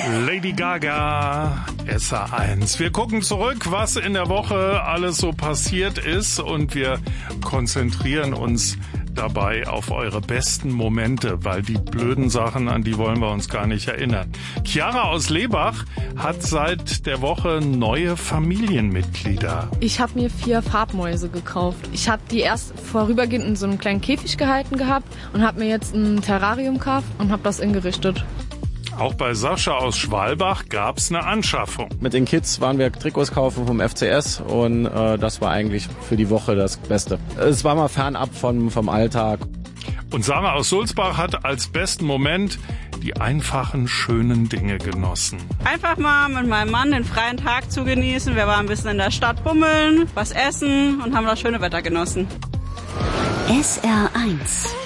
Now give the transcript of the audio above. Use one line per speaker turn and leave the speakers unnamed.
Lady Gaga, SA1. Wir gucken zurück, was in der Woche alles so passiert ist und wir konzentrieren uns dabei auf eure besten Momente, weil die blöden Sachen, an die wollen wir uns gar nicht erinnern. Chiara aus Lebach hat seit der Woche neue Familienmitglieder.
Ich habe mir 4 Farbmäuse gekauft. Ich habe die erst vorübergehend in so einem kleinen Käfig gehalten gehabt und habe mir jetzt ein Terrarium gekauft und habe das ingerichtet.
Auch bei Sascha aus Schwalbach gab's eine Anschaffung.
Mit den Kids waren wir Trikots kaufen vom FCS und das war eigentlich für die Woche das Beste. Es war mal fernab vom Alltag.
Und Sarah aus Sulzbach hat als besten Moment die einfachen, schönen Dinge genossen.
Einfach mal mit meinem Mann den freien Tag zu genießen. Wir waren ein bisschen in der Stadt bummeln, was essen und haben das schöne Wetter genossen.
SR1